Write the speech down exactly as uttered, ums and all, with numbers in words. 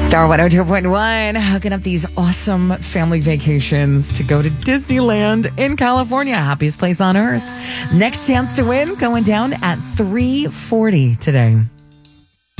Star one oh two point one, hooking up these awesome family vacations to go to Disneyland in California. Happiest place on earth. Next chance to win going down at three forty today.